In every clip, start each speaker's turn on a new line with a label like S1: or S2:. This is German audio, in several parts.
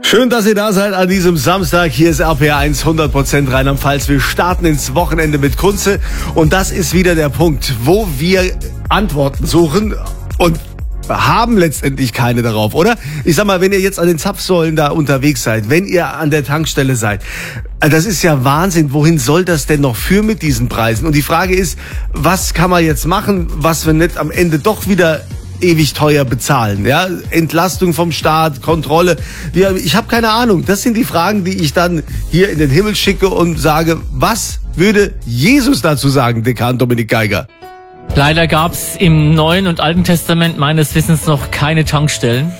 S1: Schön, dass ihr da seid an diesem Samstag. Hier ist RPR1 100% Rheinland-Pfalz. Wir starten ins Wochenende mit Kunze. Und das ist wieder der Punkt, wo wir Antworten suchen und haben letztendlich keine darauf, oder? Ich sag mal, wenn ihr jetzt an den Zapfsäulen da unterwegs seid, wenn ihr an der Tankstelle seid, das ist ja Wahnsinn. Wohin soll das denn noch führen mit diesen Preisen? Und die Frage ist, was kann man jetzt machen, was wir nicht am Ende doch wieder ewig teuer bezahlen, ja? Entlastung vom Staat, Kontrolle. Ich habe keine Ahnung. Das sind die Fragen, die ich dann hier in den Himmel schicke und sage, was würde Jesus dazu sagen, Dekan Dominik Geiger?
S2: Leider gab es im Neuen und Alten Testament meines Wissens noch keine Tankstellen.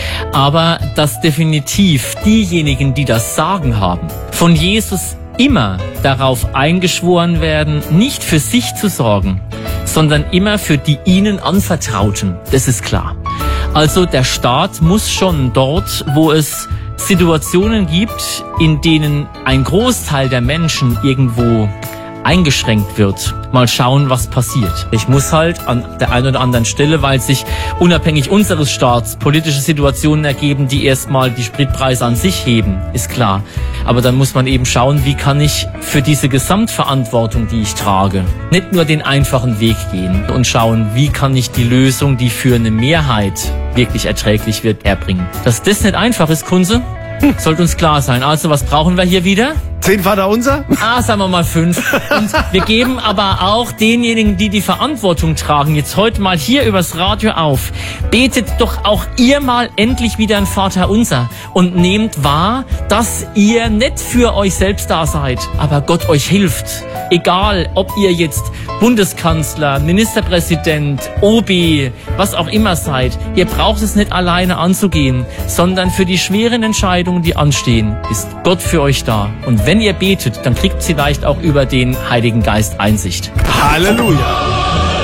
S2: Aber dass definitiv diejenigen, die das Sagen haben, von Jesus immer darauf eingeschworen werden, nicht für sich zu sorgen, sondern immer für die ihnen Anvertrauten. Das ist klar. Also der Staat muss schon dort, wo es Situationen gibt, in denen ein Großteil der Menschen irgendwo eingeschränkt wird, mal schauen, was passiert. Ich muss halt an der einen oder anderen Stelle, weil sich unabhängig unseres Staats politische Situationen ergeben, die erstmal die Spritpreise an sich heben, ist klar. Aber dann muss man eben schauen, wie kann ich für diese Gesamtverantwortung, die ich trage, nicht nur den einfachen Weg gehen und schauen, wie kann ich die Lösung, die für eine Mehrheit wirklich erträglich wird, erbringen. Dass das nicht einfach ist, Kunze, sollte uns klar sein. Also, was brauchen wir hier wieder?
S1: 10 Vaterunser?
S2: Sagen wir mal 5. Und wir geben aber auch denjenigen, die die Verantwortung tragen, jetzt heute mal hier übers Radio auf. Betet doch auch ihr mal endlich wieder ein Vaterunser und nehmt wahr, dass ihr nicht für euch selbst da seid, aber Gott euch hilft. Egal, ob ihr jetzt Bundeskanzler, Ministerpräsident, OB, was auch immer seid, ihr braucht es nicht alleine anzugehen, sondern für die schweren Entscheidungen, die anstehen, ist Gott für euch da. Und wenn ihr betet, dann kriegt vielleicht auch über den Heiligen Geist Einsicht.
S1: Halleluja!